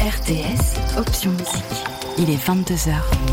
RTS, option musique. Il est 22h.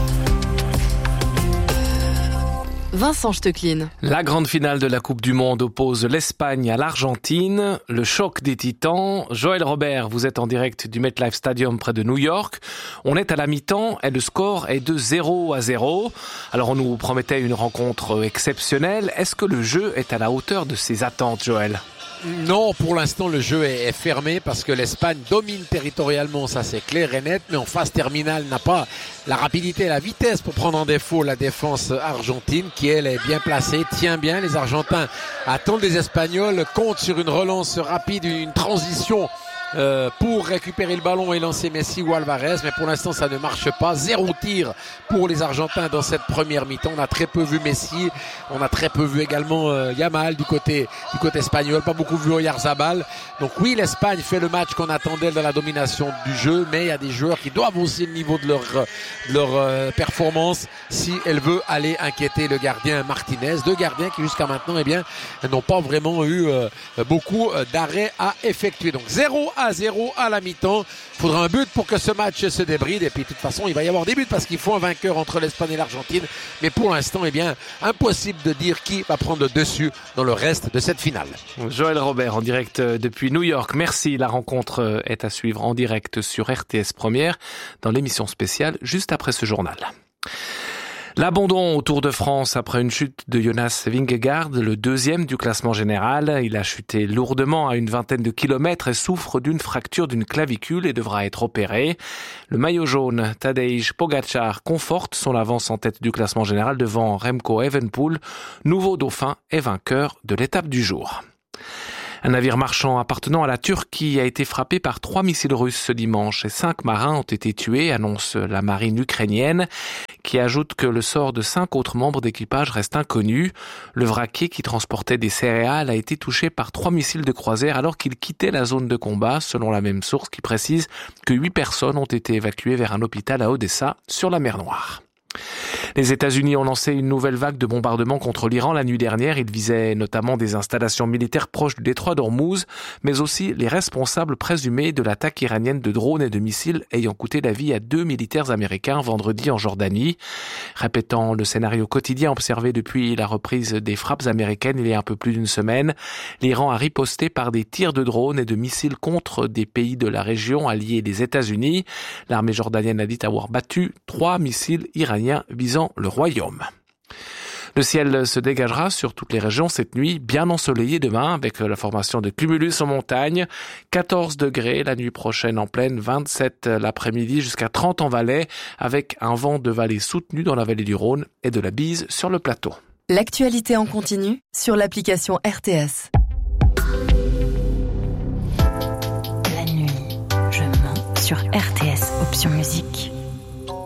Vincent Stecklin. La grande finale de la Coupe du Monde oppose l'Espagne à l'Argentine. Le choc des titans. Joël Robert, vous êtes en direct du MetLife Stadium près de New York. On est à la mi-temps et le score est de 0-0. Alors on nous promettait une rencontre exceptionnelle. Est-ce que le jeu est à la hauteur de ses attentes, Joël ? Non, pour l'instant, le jeu est fermé parce que l'Espagne domine territorialement, ça c'est clair et net, mais en phase terminale n'a pas la rapidité et la vitesse pour prendre en défaut la défense argentine qui, elle, est bien placée, tient bien. Les Argentins attendent les Espagnols, comptent sur une relance rapide, une transition pour récupérer le ballon et lancer Messi ou Alvarez, mais pour l'instant ça ne marche pas. 0 tir pour les Argentins dans cette première mi-temps. On a très peu vu Messi, on a très peu vu également Yamal du côté espagnol, pas beaucoup vu Oyarzabal. Donc oui, l'Espagne fait le match qu'on attendait dans la domination du jeu, mais il y a des joueurs qui doivent hausser le niveau de leur performance si elle veut aller inquiéter le gardien Martinez. Deux gardiens qui jusqu'à maintenant n'ont pas vraiment eu beaucoup d'arrêts à effectuer. Donc 0-0 à la mi-temps. Il faudra un but pour que ce match se débride. Et puis de toute façon, il va y avoir des buts parce qu'il faut un vainqueur entre l'Espagne et l'Argentine. Mais pour l'instant, impossible de dire qui va prendre le dessus dans le reste de cette finale. Joël Robert en direct depuis New York. Merci. La rencontre est à suivre en direct sur RTS Première dans l'émission spéciale juste après ce journal. L'abandon au Tour de France après une chute de Jonas Vingegaard, le deuxième du classement général. Il a chuté lourdement à une vingtaine de kilomètres et souffre d'une fracture d'une clavicule et devra être opéré. Le maillot jaune, Tadej Pogačar, conforte son avance en tête du classement général devant Remco Evenepoel, nouveau dauphin et vainqueur de l'étape du jour. Un navire marchand appartenant à la Turquie a été frappé par 3 missiles russes ce dimanche et 5 marins ont été tués, annonce la marine ukrainienne, qui ajoute que le sort de 5 autres membres d'équipage reste inconnu. Le vraquier qui transportait des céréales a été touché par 3 missiles de croisière alors qu'il quittait la zone de combat, selon la même source qui précise que 8 personnes ont été évacuées vers un hôpital à Odessa, sur la mer Noire. Les États-Unis ont lancé une nouvelle vague de bombardements contre l'Iran la nuit dernière. Ils visaient notamment des installations militaires proches du détroit d'Ormuz, mais aussi les responsables présumés de l'attaque iranienne de drones et de missiles ayant coûté la vie à 2 militaires américains vendredi en Jordanie. Répétant le scénario quotidien observé depuis la reprise des frappes américaines il y a un peu plus d'une semaine, l'Iran a riposté par des tirs de drones et de missiles contre des pays de la région alliés des États-Unis. L'armée jordanienne a dit avoir battu 3 missiles iraniens visant le royaume. Le ciel se dégagera sur toutes les régions cette nuit, bien ensoleillé demain avec la formation de cumulus en montagne. 14 degrés la nuit prochaine en plaine, 27 l'après-midi jusqu'à 30 en Valais avec un vent de vallée soutenu dans la vallée du Rhône et de la bise sur le plateau. L'actualité en continu sur l'application RTS. La nuit, je mens sur RTS, option musique.